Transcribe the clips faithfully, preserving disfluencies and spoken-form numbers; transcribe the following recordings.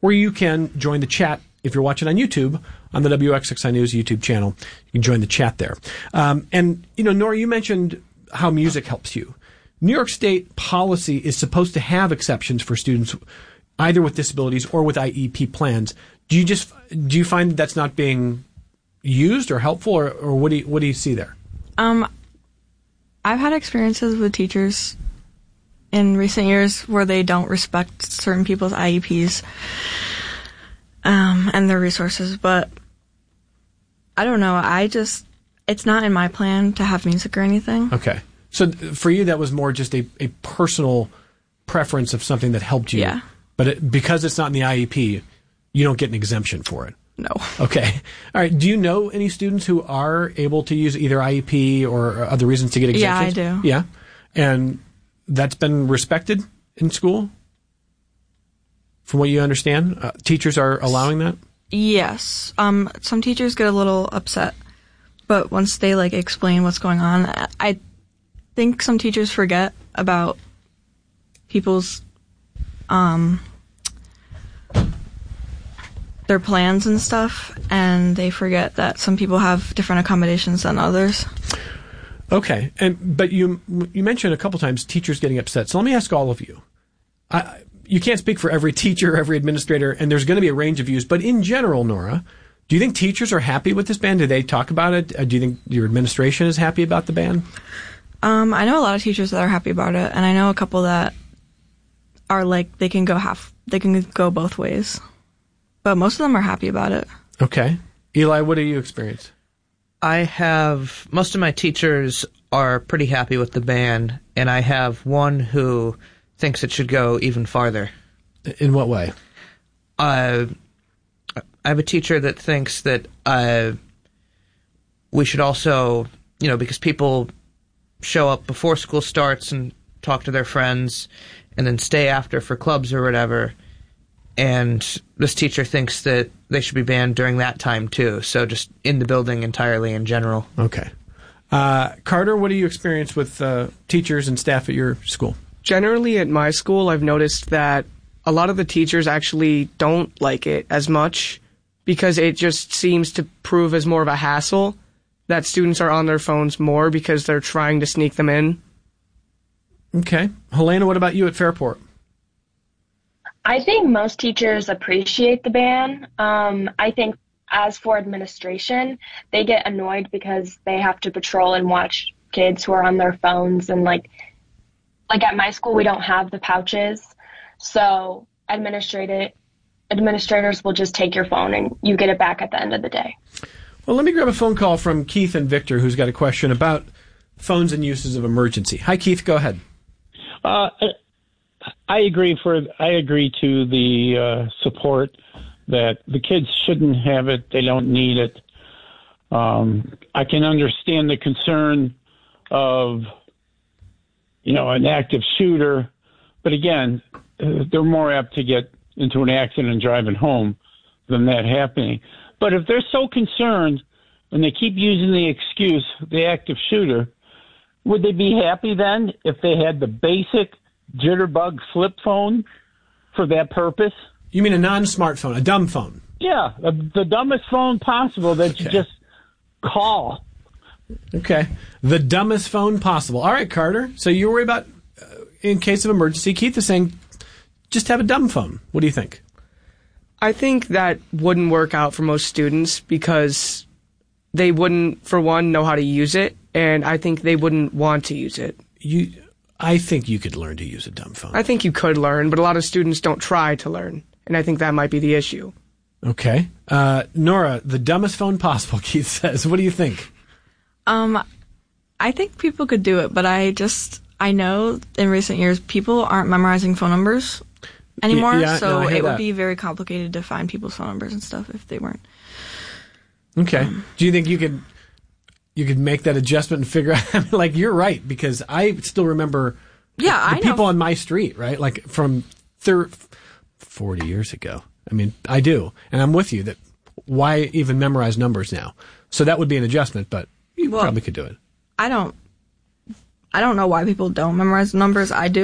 or you can join the chat if you're watching on YouTube, on the W X X I News YouTube channel. You can join the chat there. Um, and, you know, Nora, you mentioned how music helps you. New York State policy is supposed to have exceptions for students either with disabilities or with I E P plans. Do you just do you find that that's not being used or helpful, or, or what do you, what do you see there? Um, I've had experiences with teachers in recent years where they don't respect certain people's I E Ps. Um, and their resources, but I don't know. I just, it's not in my plan to have music or anything. Okay. So for you, that was more just a, a personal preference of something that helped you. Yeah. But it, because it's not in the I E P, you don't get an exemption for it. No. Okay. All right. Do you know any students who are able to use either I E P or other reasons to get exemptions? Yeah, I do. Yeah. And that's been respected in school? From what you understand, uh, teachers are allowing that? Yes. Um, some teachers get a little upset, but once they like explain what's going on, I think some teachers forget about people's um their plans and stuff, and they forget that some people have different accommodations than others. Okay, and but you you mentioned a couple times teachers getting upset. So let me ask all of you. I, you can't speak for every teacher, every administrator, and there's going to be a range of views. But in general, Nora, do you think teachers are happy with this ban? Do they talk about it? Uh, do you think your administration is happy about the ban? Um, I know a lot of teachers that are happy about it, and I know a couple that are like they can go half, they can go both ways. But most of them are happy about it. Okay, Eli, what do you experience? I have most of my teachers are pretty happy with the ban, and I have one who thinks it should go even farther. In what way? Uh, I have a teacher that thinks that uh, we should also, you know, because people show up before school starts and talk to their friends and then stay after for clubs or whatever, and this teacher thinks that they should be banned during that time too, so just in the building entirely in general. Okay. Uh, Carter, what do you experience with uh, teachers and staff at your school? Generally at my school, I've noticed that a lot of the teachers actually don't like it as much because it just seems to prove as more of a hassle that students are on their phones more because they're trying to sneak them in. Okay. Helena, what about you at Fairport? I think most teachers appreciate the ban. Um, I think as for administration, they get annoyed because they have to patrol and watch kids who are on their phones. And like, like at my school, we don't have the pouches. So administrative administrators will just take your phone and you get it back at the end of the day. Well, let me grab a phone call from Keith and Victor, who's got a question about phones and uses of emergency. Hi, Keith. Go ahead. Uh, I agree for I agree to the uh, support that the kids shouldn't have it. They don't need it. Um, I can understand the concern of, you know, an active shooter, but again, uh, they're more apt to get into an accident driving home than that happening. But if they're so concerned and they keep using the excuse, the active shooter, would they be happy then if they had the basic jitterbug flip phone for that purpose? You mean a non-smartphone, a dumb phone? Yeah, the, the dumbest phone possible that Okay. you just call. Okay. The dumbest phone possible. All right, Carter. So you worry about, uh, in case of emergency, Keith is saying, just have a dumb phone. What do you think? I think that wouldn't work out for most students because they wouldn't, for one, know how to use it, and I think they wouldn't want to use it. You, I think you could learn to use a dumb phone. I think you could learn, but a lot of students don't try to learn, and I think that might be the issue. Okay. Uh, Nora, the dumbest phone possible, Keith says. What do you think? Um, I think people could do it, but I just, I know in recent years people aren't memorizing phone numbers anymore, yeah, so no, I hear it would that. be very complicated to find people's phone numbers and stuff if they weren't. Okay. Um, do you think you could you could make that adjustment and figure out? I mean, like, you're right, because I still remember Yeah, the I know. people on my street, right? Like from thir- forty years ago. I mean, I do, and I'm with you that why even memorize numbers now? So that would be an adjustment, but you Well, probably could do it. I don't, I don't know why people don't memorize numbers. I do,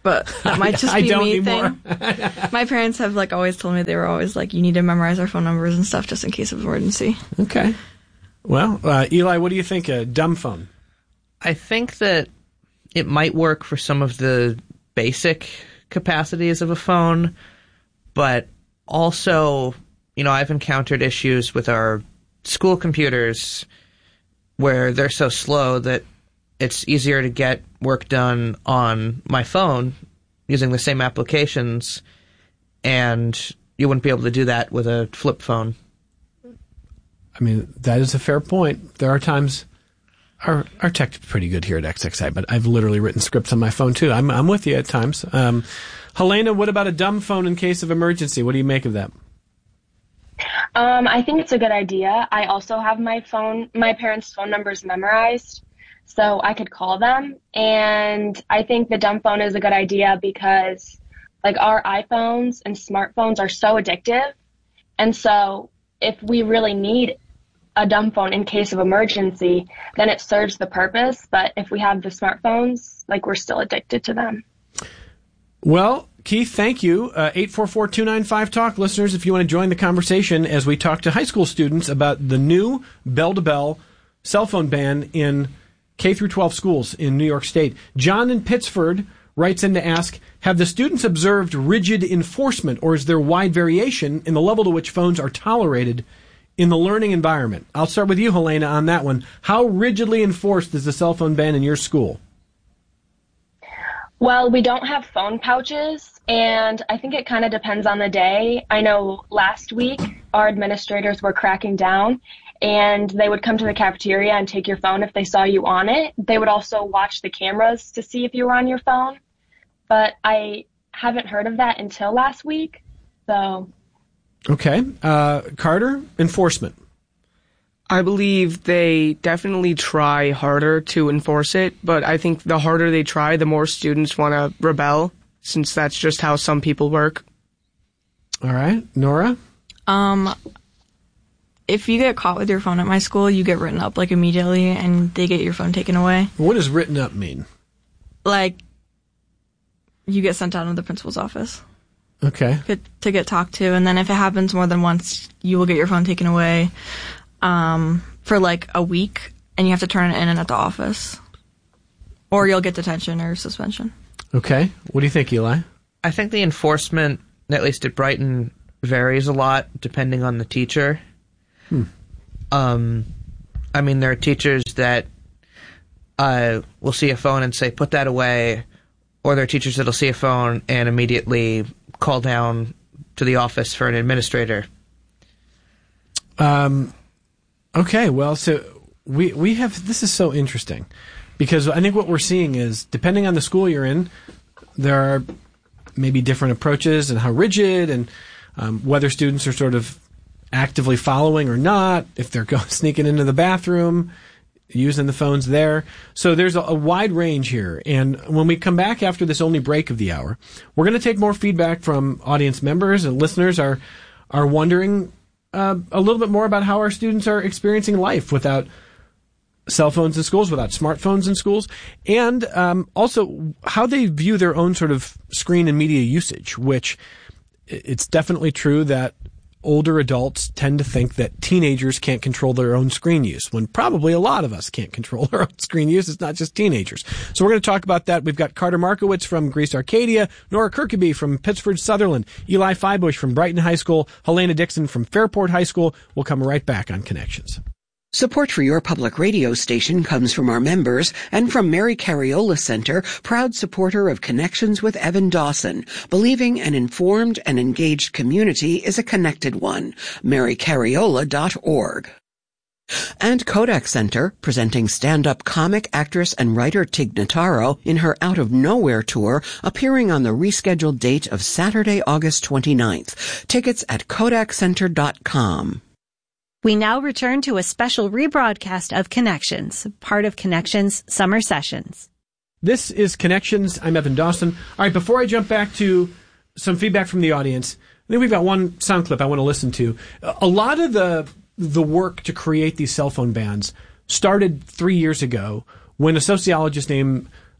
but that might just I be don't me anymore. thing. My parents have like always told me they were always like, you need to memorize our phone numbers and stuff just in case of emergency. Okay. Well, uh, Eli, what do you think? A dumb phone? I think that it might work for some of the basic capacities of a phone, but also, you know, I've encountered issues with our school computers where they're so slow that it's easier to get work done on my phone using the same applications, and you wouldn't be able to do that with a flip phone. I mean, that is a fair point. There are times our our tech is pretty good here at X X I, but I've literally written scripts on my phone too. I'm I'm with you at times. Um, Helena, what about a dumb phone in case of emergency? What do you make of that? Um, I think it's a good idea. I also have my phone, my parents' phone numbers memorized, so I could call them. And I think the dumb phone is a good idea because, like, our iPhones and smartphones are so addictive. And so if we really need a dumb phone in case of emergency, then it serves the purpose. But if we have the smartphones, like, we're still addicted to them. Well, Keith, thank you. Uh, eight four four, two nine five, talk. Listeners, if you want to join the conversation as we talk to high school students about the new bell-to-bell cell phone ban in K through twelve schools in New York State. John in Pittsford writes in to ask, have the students observed rigid enforcement, or is there wide variation in the level to which phones are tolerated in the learning environment? I'll start with you, Helena, on that one. How rigidly enforced is the cell phone ban in your school? Well, we don't have phone pouches, and I think it kind of depends on the day. I know last week our administrators were cracking down, and they would come to the cafeteria and take your phone if they saw you on it. They would also watch the cameras to see if you were on your phone, but I haven't heard of that until last week, so... Okay. Uh, Carter, enforcement. I believe they definitely try harder to enforce it, but I think the harder they try, the more students want to rebel, since that's just how some people work. All right. Nora? Um, if you get caught with your phone at my school, you get written up like immediately, and they get your phone taken away. What does written up mean? Like, you get sent out of the principal's office. Okay. Get, to get talked to, and then if it happens more than once, you will get your phone taken away um, for like a week, and you have to turn it in and at the office. Or you'll get detention or suspension. Okay. What do you think, Eli? I think the enforcement, at least at Brighton, varies a lot depending on the teacher. Hmm. Um, I mean, there are teachers that uh, will see a phone and say, put that away, or there are teachers that will see a phone and immediately call down to the office for an administrator. Um, okay, well, so we we have, this is so interesting, because I think what we're seeing is, depending on the school you're in, there are maybe different approaches and how rigid, and um, whether students are sort of actively following or not, if they're going sneaking into the bathroom, using the phones there. So there's a, a wide range here. And when we come back after this only break of the hour, we're going to take more feedback from audience members, and listeners are are wondering uh, a little bit more about how our students are experiencing life without cell phones in schools, without smartphones in schools, and um, also how they view their own sort of screen and media usage, which it's definitely true that older adults tend to think that teenagers can't control their own screen use, when probably a lot of us can't control our own screen use. It's not just teenagers. So we're going to talk about that. We've got Carter Markowitz from Greece Arcadia, Nora Kirkeby from Pittsford Sutherland, Eli Feibusch from Brighton High School, Helena Dixon from Fairport High School. We'll come right back on Connections. Support for your public radio station comes from our members and from Mary Cariola Center, proud supporter of Connections with Evan Dawson, believing an informed and engaged community is a connected one. mary cariola dot org. And Kodak Center, presenting stand-up comic, actress, and writer Tig Notaro in her Out of Nowhere tour, appearing on the rescheduled date of Saturday, August twenty-ninth. Tickets at kodak center dot com. We now return to a special rebroadcast of Connections, part of Connections Summer Sessions. This is Connections. I'm Evan Dawson. All right, before I jump back to some feedback from the audience, I think we've got one sound clip I want to listen to. A lot of the the work to create these cell phone bans started three years ago when a sociologist named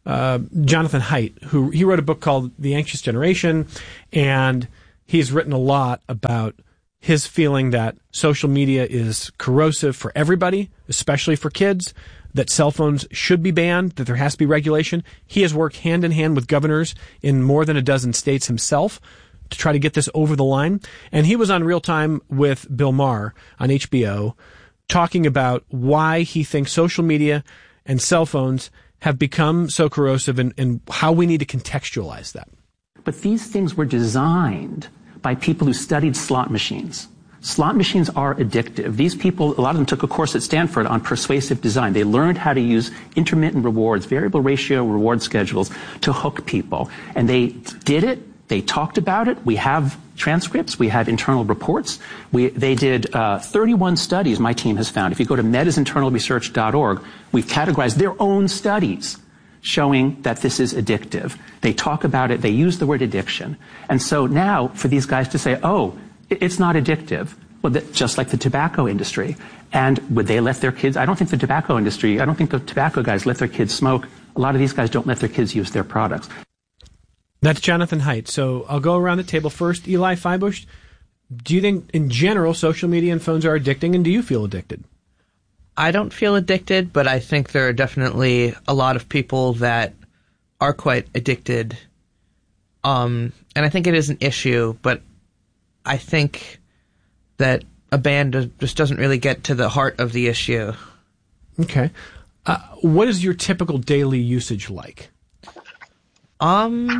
uh, Jonathan Haidt, who he wrote a book called The Anxious Generation, and he's written a lot about his feeling that social media is corrosive for everybody, especially for kids, that cell phones should be banned, that there has to be regulation. He has worked hand in hand with governors in more than a dozen states himself to try to get this over the line. And he was on Real Time with Bill Maher on H B O talking about why he thinks social media and cell phones have become so corrosive and, and how we need to contextualize that. But these things were designed by people who studied slot machines. Slot machines are addictive. These people, a lot of them took a course at Stanford on persuasive design. They learned how to use intermittent rewards, variable ratio reward schedules to hook people. And they did it. They talked about it. We have transcripts. We have internal reports. We, they did uh, thirty-one studies, my team has found. If you go to metas internal research dot org, we've categorized their own studies showing that this is addictive. They talk about it. They use the word addiction. And so now for these guys to say, oh, it's not addictive, well, that, just like the tobacco industry. And would they let their kids? I don't think the tobacco industry, I don't think the tobacco guys let their kids smoke. A lot of these guys don't let their kids use their products. That's Jonathan Haidt. So I'll go around the table first. Eli Feibusch, do you think in general social media and phones are addicting, and do you feel addicted? I don't feel addicted, but I think there are definitely a lot of people that are quite addicted. Um, and I think it is an issue, but I think that a ban does, just doesn't really get to the heart of the issue. Okay. Uh, what is your typical daily usage like? Um,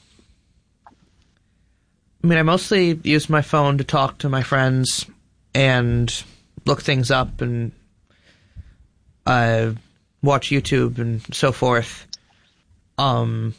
I mean, I mostly use my phone to talk to my friends and look things up and uh, watch YouTube and so forth. Um,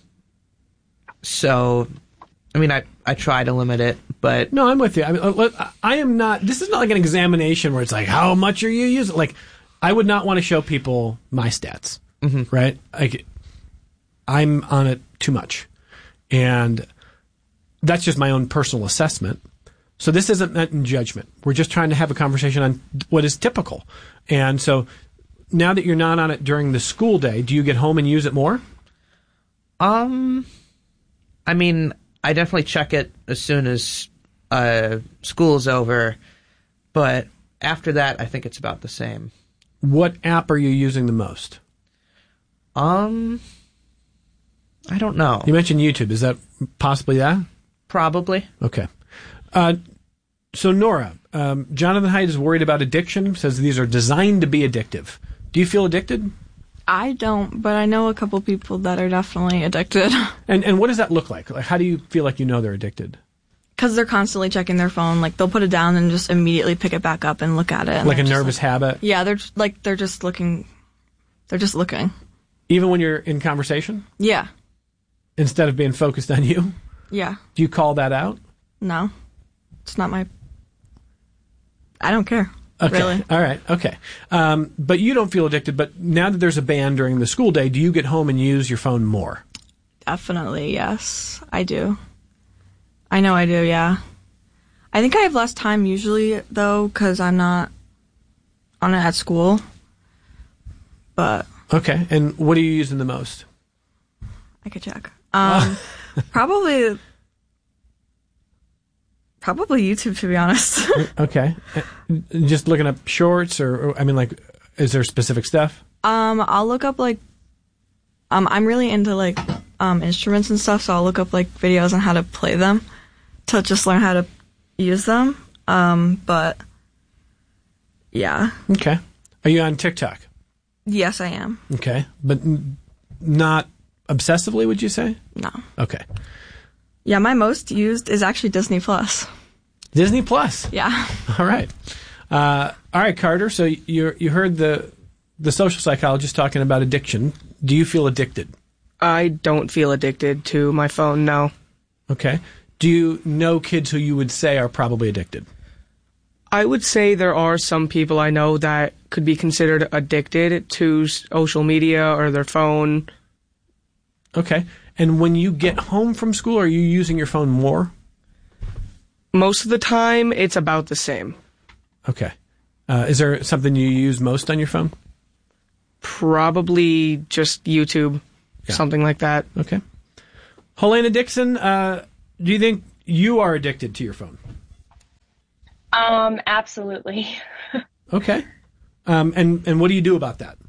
so, I mean, I, I try to limit it, but... No, I'm with you. I mean, I am not... This is not like an examination where it's like, how much are you using? Like, I would not want to show people my stats, mm-hmm. right? Like, I'm on it too much. And that's just my own personal assessment. So this isn't meant in judgment. We're just trying to have a conversation on what is typical. And so now that you're not on it during the school day, do you get home and use it more? Um, I mean, I definitely check it as soon as uh, school's over. But after that, I think it's about the same. What app are you using the most? Um... I don't know. You mentioned YouTube. Is that possibly that? Probably. Okay. Uh, so, Nora, um, Jonathan Haidt is worried about addiction, says these are designed to be addictive. Do you feel addicted? I don't, but I know a couple people that are definitely addicted. And and what does that look like? Like, how do you feel like you know they're addicted? Because they're constantly checking their phone. Like, they'll put it down and just immediately pick it back up and look at it. And like a just nervous like, habit? Yeah, they're just, like, they're just looking. They're just looking. Even when you're in conversation? Yeah. Instead of being focused on you? Yeah. Do you call that out? No. It's not my... I don't care. Okay. Really. All right. Okay. Um, but you don't feel addicted, but now that there's a ban during the school day, do you get home and use your phone more? Definitely, yes. I do. I know I do, yeah. I think I have less time usually, though, because I'm not on it at school. But... Okay. And what are you using the most? I could check. Um, probably, probably YouTube, to be honest. Okay. Just looking up shorts, or, or I mean, like, is there specific stuff? Um, I'll look up like, um, I'm really into like um instruments and stuff, so I'll look up like videos on how to play them to just learn how to use them. Um, but yeah. Okay. Are you on TikTok? Yes, I am. Okay, but n- not obsessively, would you say? No. Okay. Yeah, my most used is actually Disney Plus. Disney Plus. Yeah. All right. Uh, all right, Carter. So you you heard the the social psychologist talking about addiction. Do you feel addicted? I don't feel addicted to my phone, no. Okay. Do you know kids who you would say are probably addicted? I would say there are some people I know that could be considered addicted to social media or their phone. Okay. And when you get home from school, are you using your phone more? Most of the time, it's about the same. Okay. Uh, is there something you use most on your phone? Probably just YouTube. Yeah. something like that. Okay. Helena Dixon, uh, do you think you are addicted to your phone? Um, absolutely. Okay. Um, and, and what do you do about that?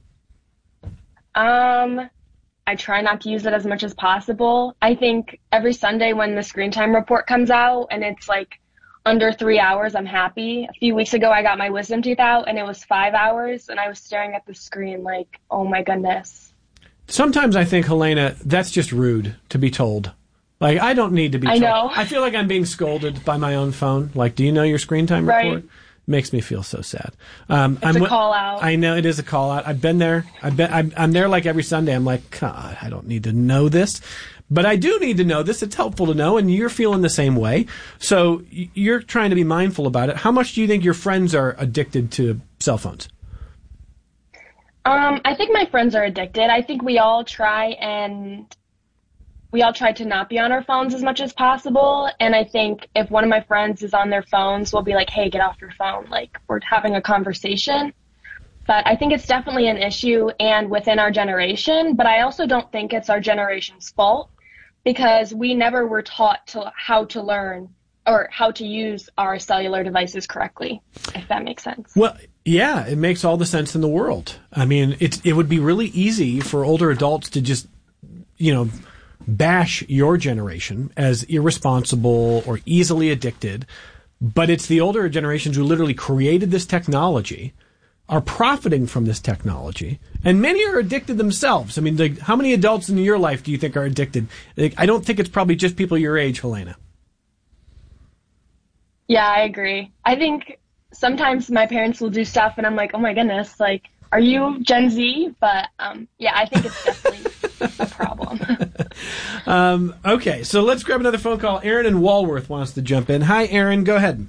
Um, I try not to use it as much as possible. I think every Sunday when the screen time report comes out and it's like under three hours, I'm happy. A few weeks ago, I got my wisdom teeth out and it was five hours and I was staring at the screen like, oh my goodness. Sometimes I think, Helena, that's just rude to be told. Like, I don't need to be I told. know. I feel like I'm being scolded by my own phone. Like, do you know your screen time Right. report? Makes me feel so sad. Um, It's I'm, a call out. I know it is a call out. I've been there. I've been. I'm, I'm there like every Sunday. I'm like, God, I don't need to know this, but I do need to know this. It's helpful to know, and you're feeling the same way. So y- you're trying to be mindful about it. How much do you think your friends are addicted to cell phones? Um, I think my friends are addicted. I think we all try and we all try to not be on our phones as much as possible. And I think if one of my friends is on their phones, we'll be like, hey, get off your phone. Like, we're having a conversation. But I think it's definitely an issue and within our generation. But I also don't think it's our generation's fault because we never were taught to how to learn or how to use our cellular devices correctly, if that makes sense. Well, yeah, it makes all the sense in the world. I mean, it it would be really easy for older adults to just, you know, bash your generation as irresponsible or easily addicted, but it's the older generations who literally created this technology, are profiting from this technology, and many are addicted themselves. I mean, like, how many adults in your life do you think are addicted? Like, I don't think it's probably just people your age, Helena. Yeah, I agree. I think sometimes my parents will do stuff and I'm like, oh my goodness, like, are you Gen Z? But um, yeah, I think it's definitely a problem. um, okay, so let's grab another phone call. Aaron in Walworth wants to jump in. Hi, Aaron. Go ahead.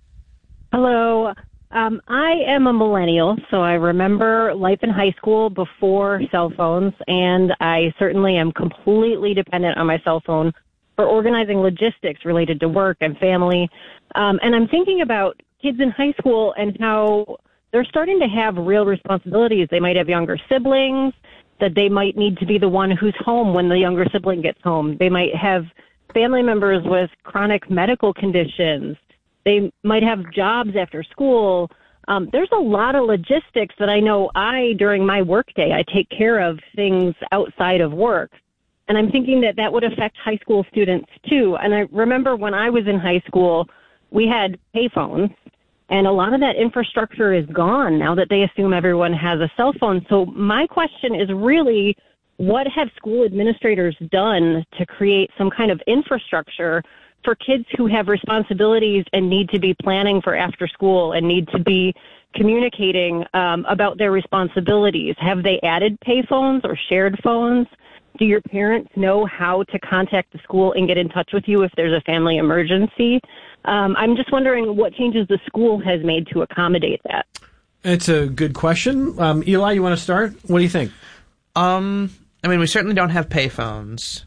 Hello. Um, I am a millennial, so I remember life in high school before cell phones, and I certainly am completely dependent on my cell phone for organizing logistics related to work and family. Um, and I'm thinking about kids in high school and how they're starting to have real responsibilities. They might have younger siblings, that they might need to be the one who's home when the younger sibling gets home. They might have family members with chronic medical conditions. They might have jobs after school. Um, there's a lot of logistics that I know I, during my workday, I take care of things outside of work. And I'm thinking that that would affect high school students too. And I remember when I was in high school, we had payphones, and a lot of that infrastructure is gone now that they assume everyone has a cell phone. So my question is really, what have school administrators done to create some kind of infrastructure for kids who have responsibilities and need to be planning for after school and need to be communicating um, about their responsibilities? Have they added payphones or shared phones? Do your parents know how to contact the school and get in touch with you if there's a family emergency? Um, I'm just wondering what changes the school has made to accommodate that. It's a good question. Um, Eli, you want to start? What do you think? Um, I mean, we certainly don't have payphones.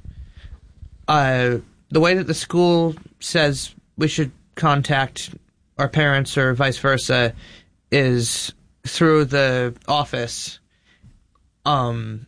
Uh, the way that the school says we should contact our parents or vice versa is through the office. Um,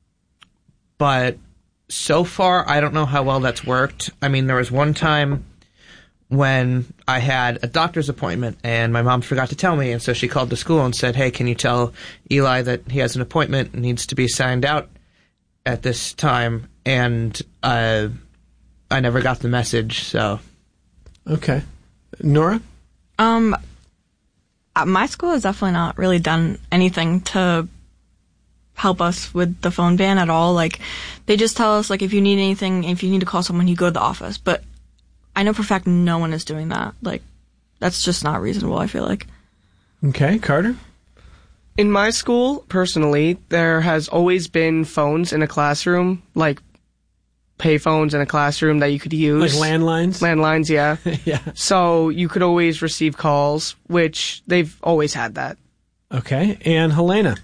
but so far, I don't know how well that's worked. I mean, there was one time when I had a doctor's appointment and my mom forgot to tell me, and so she called the school and said, hey, can you tell Eli that he has an appointment and needs to be signed out at this time? And uh, I never got the message, so. Okay. Nora? Um, uh, my school has definitely not really done anything to help us with the phone ban at all. Like, they just tell us, like, if you need anything, if you need to call someone, you go to the office. But I know for a fact no one is doing that. Like, that's just not reasonable, I feel like. Okay, Carter? In my school, personally, there has always been phones in a classroom, like pay phones in a classroom that you could use. Like landlines? Landlines, yeah. Yeah. So you could always receive calls, which they've always had that. Okay, and Helena?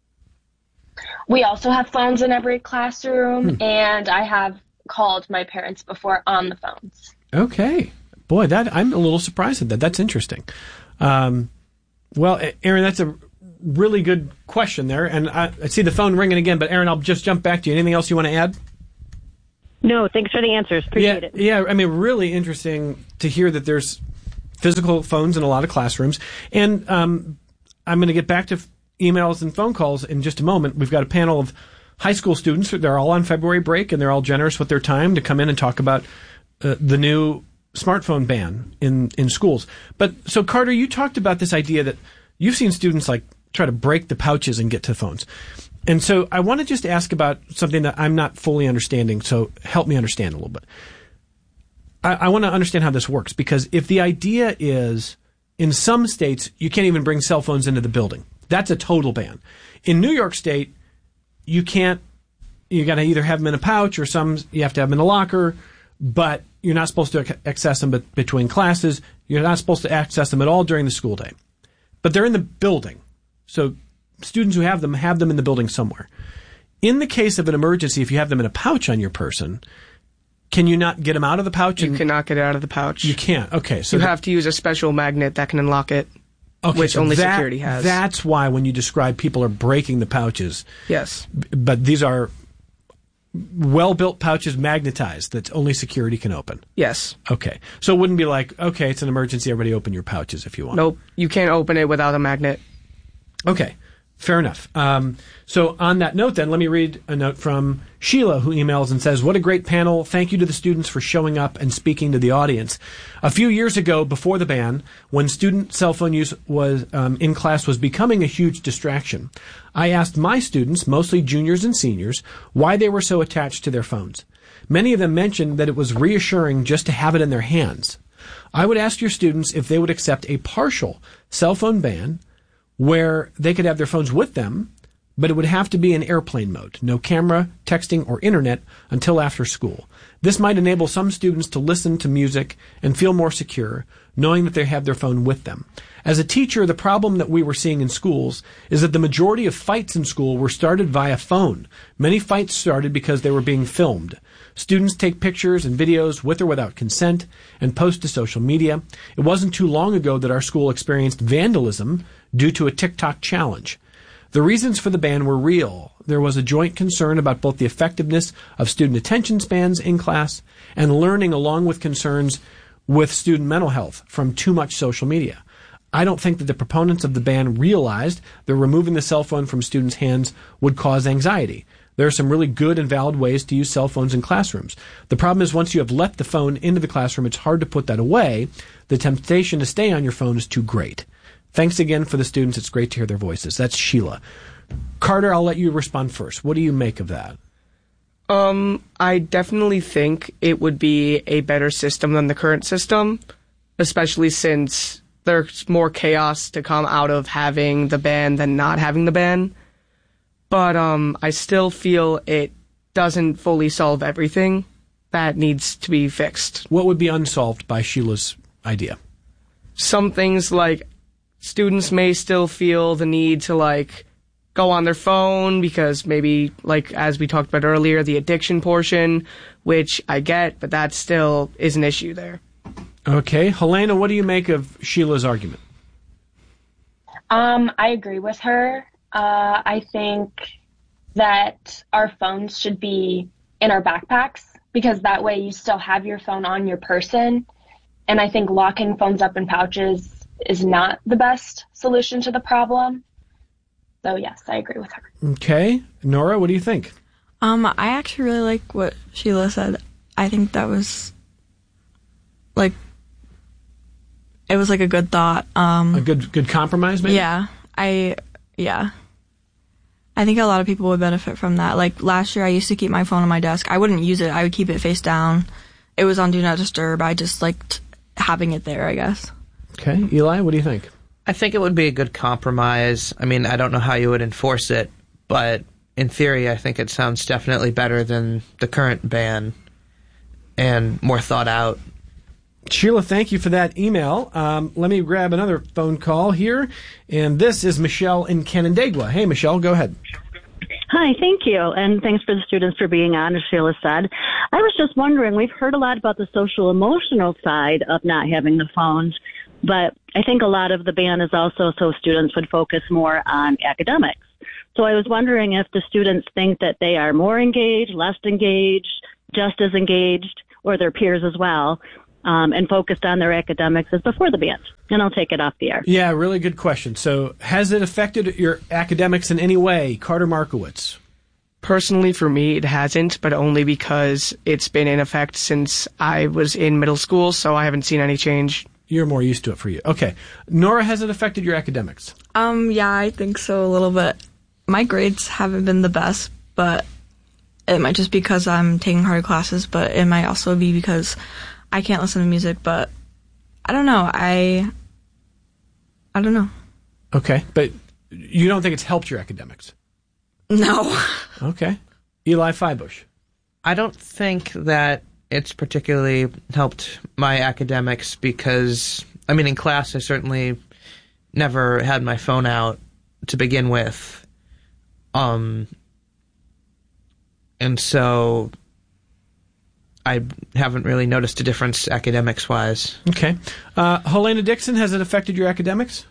We also have phones in every classroom, Hmm. and I have called my parents before on the phones. Okay. Boy, that I'm a little surprised at that. That's interesting. Um, well, Aaron, that's a really good question there. And I, I see the phone ringing again, but Aaron, I'll just jump back to you. Anything else you want to add? No, thanks for the answers. Appreciate yeah, it. Yeah, I mean, really interesting to hear that there's physical phones in a lot of classrooms. And um, I'm going to get back to f- emails and phone calls in just a moment. We've got a panel of high school students. They're all on February break, and they're all generous with their time to come in and talk about uh, the new smartphone ban in, in schools. But so, Carter, you talked about this idea that you've seen students like try to break the pouches and get to phones. And so I want to just ask about something that I'm not fully understanding, so help me understand a little bit. I, I want to understand how this works, because if the idea is in some states you can't even bring cell phones into the building, that's a total ban. In New York State, you can't, you got to either have them in a pouch or some, you have to have them in a locker, but you're not supposed to access them between classes. You're not supposed to access them at all during the school day. But they're in the building. So students who have them have them in the building somewhere. In the case of an emergency, if you have them in a pouch on your person, can you not get them out of the pouch? You and, cannot get it out of the pouch. You can't. Okay. So you the, have to use a special magnet that can unlock it, okay, which so only that, security has. That's why when you describe people are breaking the pouches. Yes. But these are well-built pouches, magnetized, that only security can open. Yes. Okay. So it wouldn't be like, okay, it's an emergency, everybody open your pouches if you want. Nope. You can't open it without a magnet. Okay. Fair enough. Um, so on that note then, let me read a note from Sheila, who emails and says, what a great panel. Thank you to the students for showing up and speaking to the audience. A few years ago, before the ban, when student cell phone use was um, in class was becoming a huge distraction, I asked my students, mostly juniors and seniors, why they were so attached to their phones. Many of them mentioned that it was reassuring just to have it in their hands. I would ask your students if they would accept a partial cell phone ban where they could have their phones with them, but it would have to be in airplane mode, no camera, texting, or internet until after school. This might enable some students to listen to music and feel more secure, knowing that they have their phone with them. As a teacher, the problem that we were seeing in schools is that the majority of fights in school were started via phone. Many fights started because they were being filmed. Students take pictures and videos with or without consent and post to social media. It wasn't too long ago that our school experienced vandalism due to a TikTok challenge. The reasons for the ban were real. There was a joint concern about both the effectiveness of student attention spans in class and learning, along with concerns with student mental health from too much social media. I don't think that the proponents of the ban realized that removing the cell phone from students' hands would cause anxiety. There are some really good and valid ways to use cell phones in classrooms. The problem is once you have let the phone into the classroom, it's hard to put that away. The temptation to stay on your phone is too great. Thanks again for the students. It's great to hear their voices. That's Sheila. Carter, I'll let you respond first. What do you make of that? Um, I definitely think it would be a better system than the current system, especially since there's more chaos to come out of having the ban than not having the ban. But um, I still feel it doesn't fully solve everything that needs to be fixed. What would be unsolved by Sheila's idea? Some things like students may still feel the need to like go on their phone because maybe, like as we talked about earlier, the addiction portion, which I get, but that still is an issue there. Okay. Helena, what do you make of Sheila's argument? Um, I agree with her. Uh, I think that our phones should be in our backpacks because that way you still have your phone on your person. And I think locking phones up in pouches is not the best solution to the problem. So yes, I agree with her. Okay. Nora, what do you think? Um, I actually really like what Sheila said. I think that was like it was like a good thought. Um, a good good compromise, maybe? Yeah. I yeah. I think a lot of people would benefit from that. Like last year I used to keep my phone on my desk. I wouldn't use it. I would keep it face down. It was on Do Not Disturb. I just liked having it there, I guess. Okay. Eli, what do you think? I think it would be a good compromise. I mean, I don't know how you would enforce it, but in theory, I think it sounds definitely better than the current ban and more thought out. Sheila, thank you for that email. Um, let me grab another phone call here. And this is Michelle in Canandaigua. Hey, Michelle, go ahead. Hi, thank you. And thanks for the students for being on, as Sheila said. I was just wondering, we've heard a lot about the social emotional side of not having the phones, but I think a lot of the band is also so students would focus more on academics. So I was wondering if the students think that they are more engaged, less engaged, just as engaged, or their peers as well, um, and focused on their academics as before the band. And I'll take it off the air. Yeah, really good question. So has it affected your academics in any way? Carter Markowitz. Personally, for me, it hasn't, but only because it's been in effect since I was in middle school, so I haven't seen any change. You're more used to it for you. Okay. Nora, has it affected your academics? Um, yeah, I think so a little bit. My grades haven't been the best, but it might just be because I'm taking harder classes, but it might also be because I can't listen to music, but I don't know. I, I don't know. Okay. But you don't think it's helped your academics? No. Okay. Eli Feibush. I don't think that it's particularly helped my academics because, I mean, in class I certainly never had my phone out to begin with. Um, and so I haven't really noticed a difference academics-wise. Okay. Uh, Helena Dixon, has it affected your academics?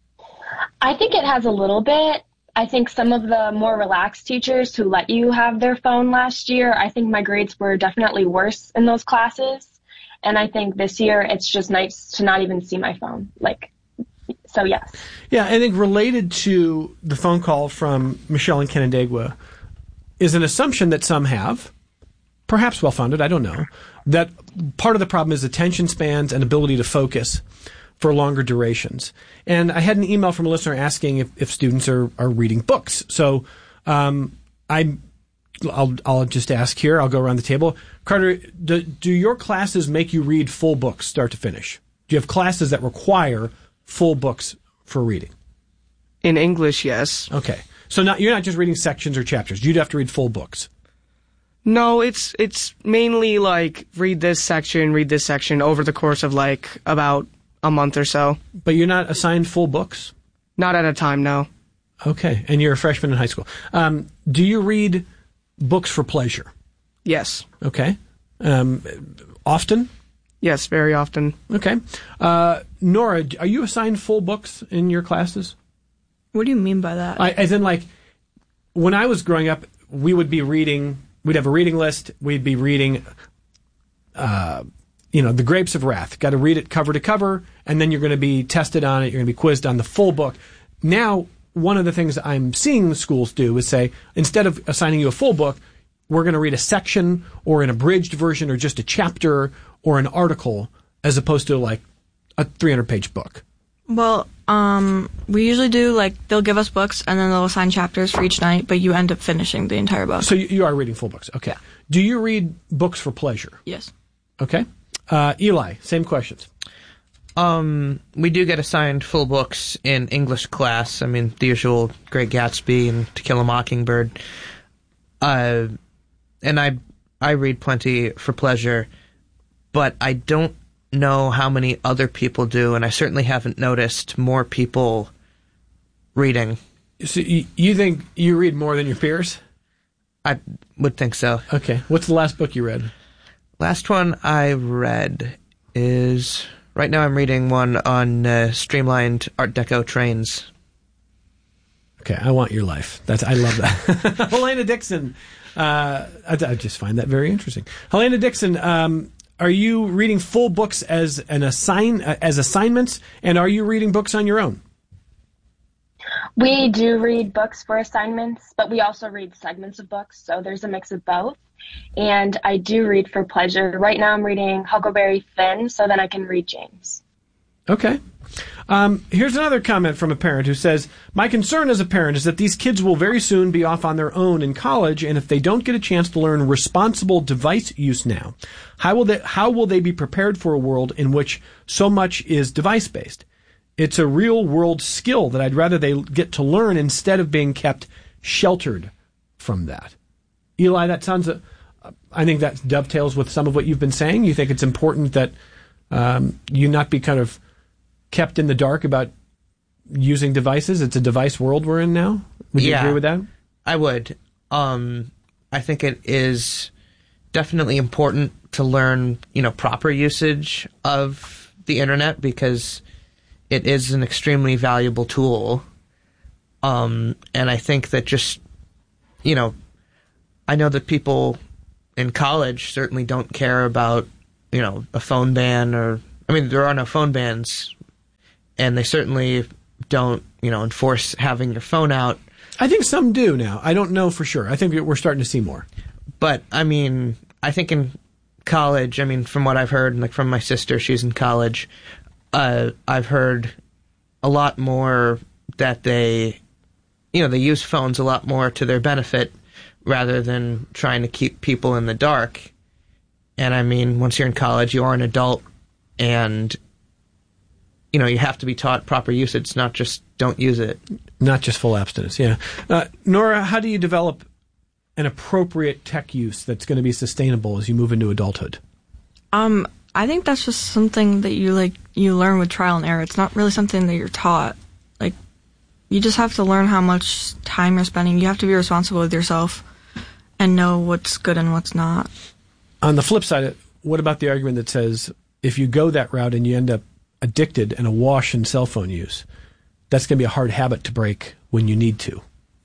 I think it has a little bit. I think some of the more relaxed teachers who let you have their phone last year, I think my grades were definitely worse in those classes. And I think this year it's just nice to not even see my phone. Like, so yes. Yeah, I think related to the phone call from Michelle in Canandaigua is an assumption that some have, perhaps well-founded, I don't know, that part of the problem is attention spans and ability to focus for longer durations. And I had an email from a listener asking if, if students are, are reading books. So um, I'm, I'll, I'll just ask here. I'll go around the table. Carter, do, do your classes make you read full books start to finish? Do you have classes that require full books for reading? In English, yes. Okay. So not you're not just reading sections or chapters. You'd have to read full books. No, it's it's mainly like read this section, read this section over the course of like about a month or so. But you're not assigned full books? Not at a time, no. Okay. And you're a freshman in high school. Um, do you read books for pleasure? Yes. Okay. Um, often? Yes, very often. Okay. Uh, Nora, are you assigned full books in your classes? What do you mean by that? I, as in, like, when I was growing up, we would be reading, we'd have a reading list, we'd be reading, uh, you know, The Grapes of Wrath. Got to read it cover to cover, and then you're going to be tested on it, you're going to be quizzed on the full book. Now, one of the things I'm seeing schools do is say, instead of assigning you a full book, we're going to read a section or an abridged version or just a chapter or an article as opposed to like a three hundred page book. Well, um, we usually do, like, they'll give us books and then they'll assign chapters for each night, but you end up finishing the entire book. So you, you are reading full books. Okay. Yeah. Do you read books for pleasure? Yes. Okay. Uh, Eli, same questions. Um, we do get assigned full books in English class. I mean, the usual Great Gatsby and To Kill a Mockingbird. Uh, and I, I read plenty for pleasure, but I don't know how many other people do, and I certainly haven't noticed more people reading. So you, you think you read more than your peers? I would think so. Okay. What's the last book you read? Last one I read is... Right now I'm reading one on uh, streamlined Art Deco trains. Okay, I want your life. That's I love that. Helena Dixon. Uh, I, I just find that very interesting. Helena Dixon, um, are you reading full books as an assign uh, as assignments, and are you reading books on your own? We do read books for assignments, but we also read segments of books, so there's a mix of both. And I do read for pleasure. Right now I'm reading Huckleberry Finn, so then I can read James. Okay. Um, here's another comment from a parent who says, my concern as a parent is that these kids will very soon be off on their own in college, and if they don't get a chance to learn responsible device use now, how will they, how will they be prepared for a world in which so much is device-based? It's a real-world skill that I'd rather they get to learn instead of being kept sheltered from that. Eli, that sounds, uh, I think that dovetails with some of what you've been saying. You think it's important that um, you not be kind of kept in the dark about using devices. It's a device world we're in now. Would you yeah, agree with that? I would. Um, I think it is definitely important to learn, you know, proper usage of the internet because it is an extremely valuable tool. Um, and I think that just, you know, I know that people in college certainly don't care about, you know, a phone ban or, I mean, there are no phone bans, and they certainly don't, you know, enforce having your phone out. I think some do now. I don't know for sure. I think we're starting to see more. But, I mean, I think in college, I mean, from what I've heard, like from my sister, she's in college, uh, I've heard a lot more that they, you know, they use phones a lot more to their benefit rather than trying to keep people in the dark. And, I mean, once you're in college, you are an adult, and, you know, you have to be taught proper usage, not just don't use it. Not just full abstinence, yeah. Uh, Nora, how do you develop an appropriate tech use that's going to be sustainable as you move into adulthood? Um, I think that's just something that you like you learn with trial and error. It's not really something that you're taught. Like, you just have to learn how much time you're spending. You have to be responsible with yourself and know what's good and what's not. On the flip side, what about the argument that says if you go that route and you end up addicted and awash in cell phone use, that's going to be a hard habit to break when you need to?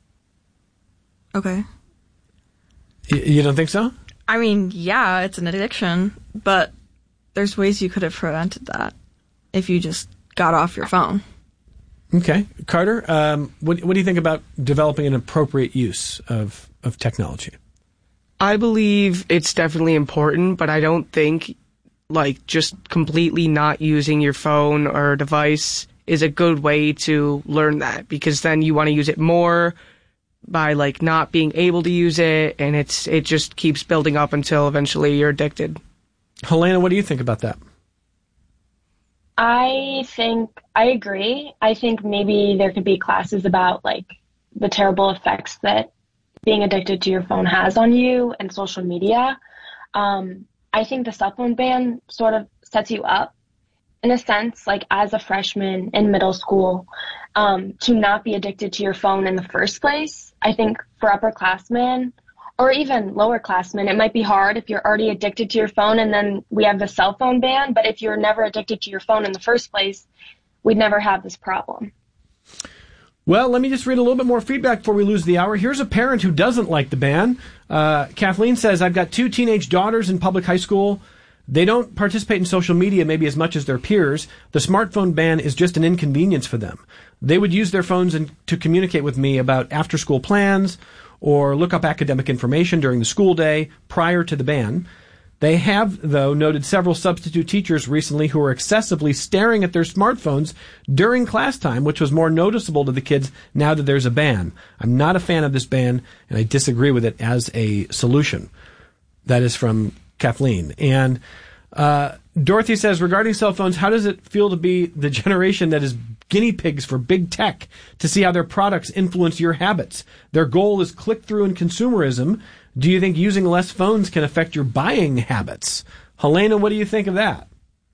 Okay. Y- you don't think so? I mean, yeah, it's an addiction, but there's ways you could have prevented that if you just got off your phone. Okay. Carter, um, what, what do you think about developing an appropriate use of, of technology? I believe it's definitely important, but I don't think, like, just completely not using your phone or device is a good way to learn that, because then you want to use it more by, like, not being able to use it, and it's it just keeps building up until eventually you're addicted. Helena, what do you think about that? I think I agree. I think maybe there could be classes about, like, the terrible effects that being addicted to your phone has on you and social media. Um, I think the cell phone ban sort of sets you up, in a sense, like as a freshman in middle school, um, to not be addicted to your phone in the first place. I think for upperclassmen or even lowerclassmen, it might be hard if you're already addicted to your phone and then we have the cell phone ban. But if you're never addicted to your phone in the first place, we'd never have this problem. Well, let me just read a little bit more feedback before we lose the hour. Here's a parent who doesn't like the ban. Uh, Kathleen says, I've got two teenage daughters in public high school. They don't participate in social media maybe as much as their peers. The smartphone ban is just an inconvenience for them. They would use their phones in, to communicate with me about after-school plans or look up academic information during the school day prior to the ban. They have, though, noted several substitute teachers recently who are excessively staring at their smartphones during class time, which was more noticeable to the kids now that there's a ban. I'm not a fan of this ban, and I disagree with it as a solution. That is from Kathleen. And uh, Dorothy says, regarding cell phones, how does it feel to be the generation that is guinea pigs for big tech to see how their products influence your habits? Their goal is click-through and consumerism. Do you think using less phones can affect your buying habits? Helena, what do you think of that?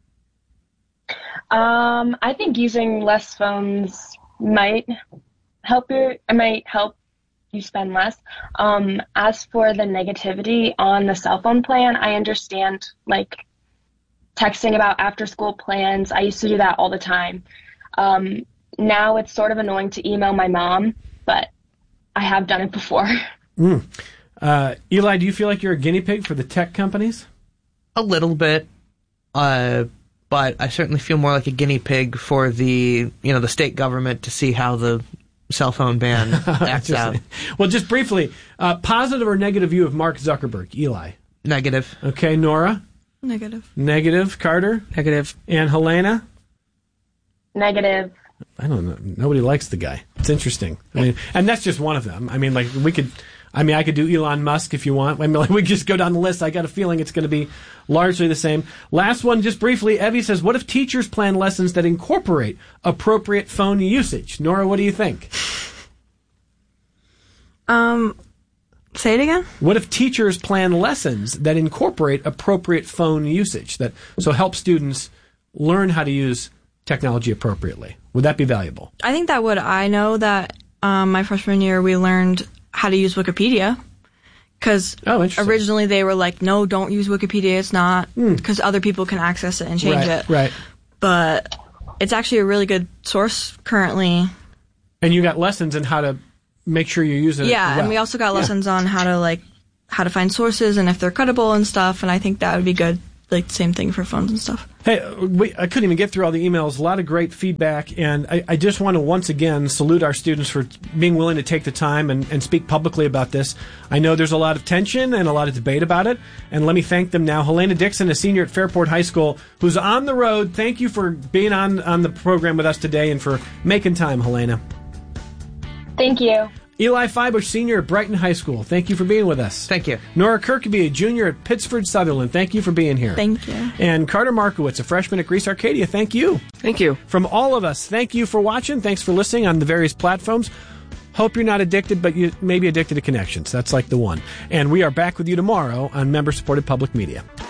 Um, I think using less phones might help your, it might help you spend less. Um, as for the negativity on the cell phone plan, I understand, like, texting about after school plans. I used to do that all the time. Um, now it's sort of annoying to email my mom, but I have done it before. Mm. Uh, Eli, do you feel like you're a guinea pig for the tech companies? A little bit, uh, but I certainly feel more like a guinea pig for the, you know, the state government to see how the cell phone ban acts out. Well, just briefly, uh, positive or negative view of Mark Zuckerberg, Eli? Negative. Okay, Nora? Negative. Negative. Carter? Negative. And Helena? Negative. I don't know. Nobody likes the guy. It's interesting. I mean, and that's just one of them. I mean, like, we could... I mean, I could do Elon Musk if you want. I mean, like, we could just go down the list. I got a feeling it's going to be largely the same. Last one, just briefly. Evie says, what if teachers plan lessons that incorporate appropriate phone usage? Nora, what do you think? Um, say it again? What if teachers plan lessons that incorporate appropriate phone usage, that so help students learn how to use technology appropriately? Would that be valuable? I think that would. I know that um, my freshman year we learned how to use Wikipedia, because oh, originally they were like, no, don't use Wikipedia, it's not, because mm. other people can access it and change right, it. Right. But it's actually a really good source currently. And you got lessons on how to make sure you're using it Yeah, well. and we also got Yeah. lessons on how to like how to find sources and if they're credible and stuff. And I think that would be good. Like same thing for phones and stuff. Hey, we, I couldn't even get through all the emails. A lot of great feedback, and I, I just want to once again salute our students for being willing to take the time and, and speak publicly about this. I know there's a lot of tension and a lot of debate about it, and let me thank them now. Helena Dixon, a senior at Fairport High School, who's on the road. Thank you for being on, on the program with us today and for making time, Helena. Thank you. Eli Feibush, senior at Brighton High School. Thank you for being with us. Thank you. Nora Kirkby, a junior at Pittsford Sutherland. Thank you for being here. Thank you. And Carter Markowitz, a freshman at Greece Arcadia. Thank you. Thank you. From all of us, thank you for watching. Thanks for listening on the various platforms. Hope you're not addicted, but you may be addicted to Connections. That's like the one. And we are back with you tomorrow on member-supported public media.